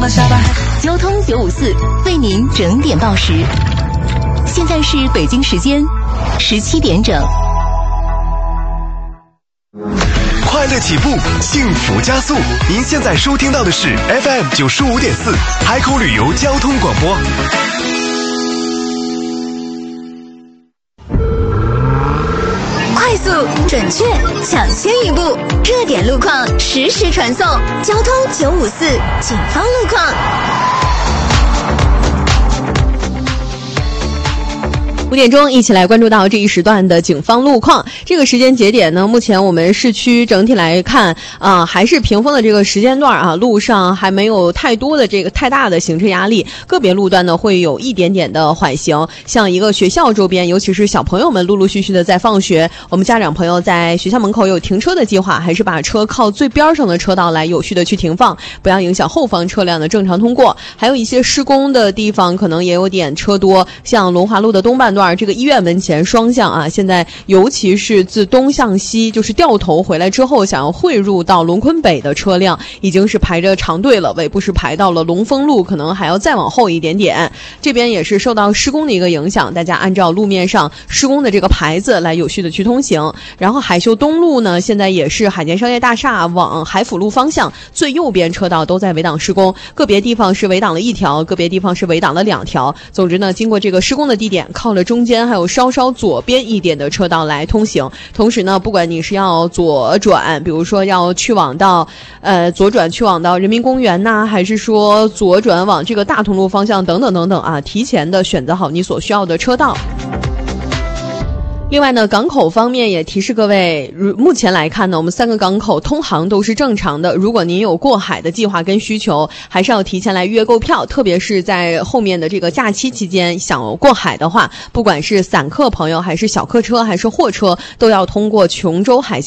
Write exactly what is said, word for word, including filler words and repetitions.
下班。 交通九五四为您整点报时，现在是北京时间十七点整。 快乐起步，幸福加速。您现在收听到的是 F M 九十五点四海口旅游交通广播。 快速、准确、抢先一步，热点路况实时传送。交通九五四警方路况。 五点钟，一起来关注到这一时段的警方路况。这个时间节点呢，目前我们市区整体来看啊、呃，还是平峰的这个时间段啊，路上还没有太多的这个太大的行车压力，个别路段呢会有一点点的缓行。像一个学校周边，尤其是小朋友们陆陆续续的在放学，我们家长朋友在学校门口有停车的计划，还是把车靠最边上的车道来有序的去停放，不要影响后方车辆的正常通过。还有一些施工的地方，可能也有点车多，像龙华路的东半段。这个医院门前双向啊，现在尤其是自东向西，就是掉头回来之后，想要汇入到龙昆北的车辆，已经是排着长队了。尾部是排到了龙丰路，可能还要再往后一点点。这边也是受到施工的一个影响，大家按照路面上施工的这个牌子来有序的去通行。然后海秀东路呢，现在也是海建商业大厦往海辅路方向最右边车道都在围挡施工，个别地方是围挡了一条，个别地方是围挡了两条。总之呢，经过这个施工的地点，靠了中间还有稍稍左边一点的车道来通行。同时呢，不管你是要左转，比如说要去往到呃左转去往到人民公园呐、啊，还是说左转往这个大同路方向等等等等啊，提前的选择好你所需要的车道。另外呢，港口方面也提示各位，目前来看呢，我们三个港口通航都是正常的。如果您有过海的计划跟需求，还是要提前来预约购票，特别是在后面的这个假期期间想过海的话，不管是散客朋友还是小客车还是货车，都要通过琼州海